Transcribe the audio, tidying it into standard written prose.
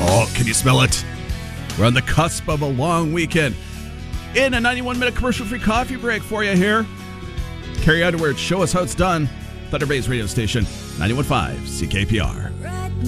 Oh, can you smell it? We're on the cusp of a long weekend. In a 91-minute commercial-free coffee break for you here. Carrie Underwood, show us how it's done. Thunder Bay's radio station, 91.5 CKPR.